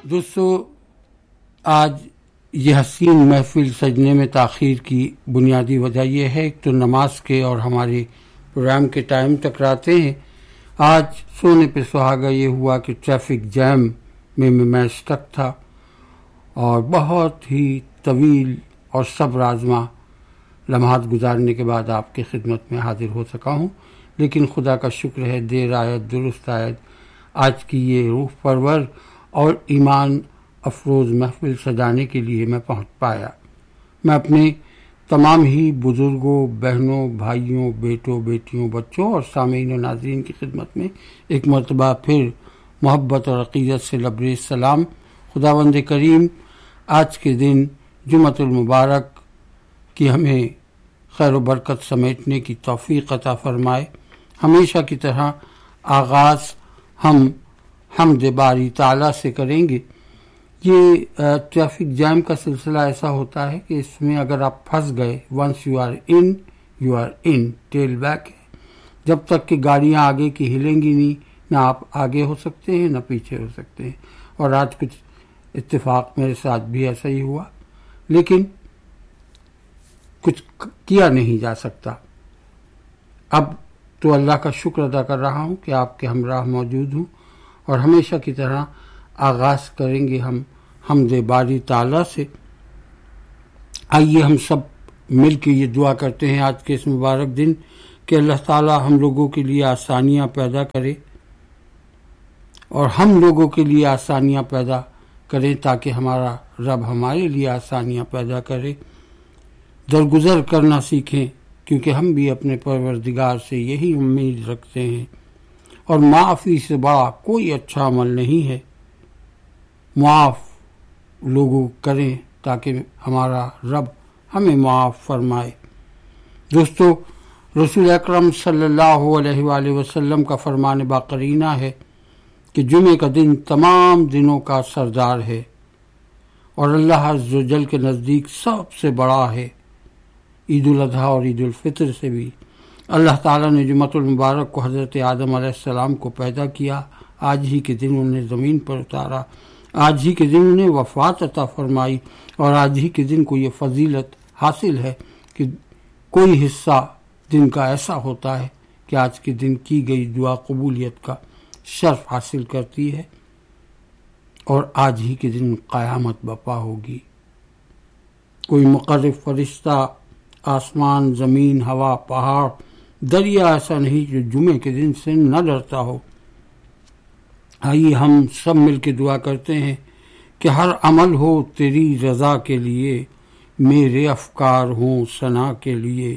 دوستو، آج یہ حسین محفل سجنے میں تاخیر کی بنیادی وجہ یہ ہے، ایک تو نماز کے اور ہمارے پروگرام کے ٹائم ٹکراتے ہیں۔ آج سونے پہ سہاگا یہ ہوا کہ ٹریفک جیم میں اسٹک تھا اور بہت ہی طویل اور صبر آزما لمحات گزارنے کے بعد آپ کی خدمت میں حاضر ہو سکا ہوں، لیکن خدا کا شکر ہے دیر آیت درست آیت آج کی یہ روح پرور اور ایمان افروز محفل سجانے کے لیے میں پہنچ پایا۔ میں اپنے تمام ہی بزرگوں، بہنوں، بھائیوں، بیٹوں، بیٹیوں، بچوں اور سامعین و ناظرین کی خدمت میں ایک مرتبہ پھر محبت اور عقیدت سے لبریز سلام۔ خداوند کریم آج کے دن جمعۃ المبارک کی ہمیں خیر و برکت سمیٹنے کی توفیق عطا فرمائے۔ ہمیشہ کی طرح آغاز ہم حمد باری تعالیٰ سے کریں گے۔ یہ ٹریفک جیم کا سلسلہ ایسا ہوتا ہے کہ اس میں اگر آپ پھنس گئے، once you are in tell back ہے، جب تک کہ گاڑیاں آگے کی ہلیں گی نہیں، نہ آپ آگے ہو سکتے ہیں نہ پیچھے ہو سکتے ہیں۔ اور آج کچھ اتفاق میرے ساتھ بھی ایسا ہی ہوا، لیکن کچھ کیا نہیں جا سکتا۔ اب تو اللہ کا شکر ادا کر رہا ہوں کہ آپ کے ہمراہ موجود ہوں، اور ہمیشہ کی طرح آغاز کریں گے ہم حمد باری تعالیٰ سے۔ آئیے ہم سب مل کے یہ دعا کرتے ہیں آج کے اس مبارک دن کہ اللہ تعالیٰ ہم لوگوں کے لیے آسانیاں پیدا کرے، اور ہم لوگوں کے لیے آسانیاں پیدا کریں تاکہ ہمارا رب ہمارے لیے آسانیاں پیدا کرے۔ درگزر کرنا سیکھیں، کیونکہ ہم بھی اپنے پروردگار سے یہی امید رکھتے ہیں، اور معافی سے بڑا کوئی اچھا عمل نہیں ہے۔ معاف لوگوں کریں تاکہ ہمارا رب ہمیں معاف فرمائے۔ دوستو، رسول اکرم صلی اللہ علیہ وآلہ وسلم کا فرمان باقرینہ ہے کہ جمعے کا دن تمام دنوں کا سردار ہے اور اللہ عز و جل کے نزدیک سب سے بڑا ہے، عید الاضحیٰ اور عید الفطر سے بھی۔ اللہ تعالیٰ نے جمعۃ المبارک کو حضرت آدم علیہ السلام کو پیدا کیا، آج ہی کے دن انہیں زمین پر اتارا، آج ہی کے دن انہیں وفات عطا فرمائی، اور آج ہی کے دن کو یہ فضیلت حاصل ہے کہ کوئی حصہ دن کا ایسا ہوتا ہے کہ آج کے دن کی گئی دعا قبولیت کا شرف حاصل کرتی ہے، اور آج ہی کے دن قیامت برپا ہوگی۔ کوئی مقرب فرشتہ، آسمان، زمین، ہوا، پہاڑ، دریا ایسا نہیں جو جمعے کے دن سے نہ ڈرتا ہو۔ آئیے ہم سب مل کے دعا کرتے ہیں کہ ہر عمل ہو تیری رضا کے لیے، میرے افکار ہوں ثنا کے لیے،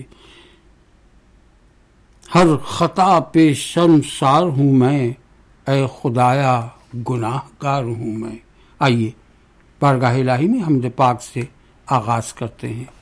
ہر خطا پہ شرمسار ہوں میں، اے خدایا گناہ گار ہوں میں۔ آئیے بارگاہ الہی میں حمد پاک سے آغاز کرتے ہیں۔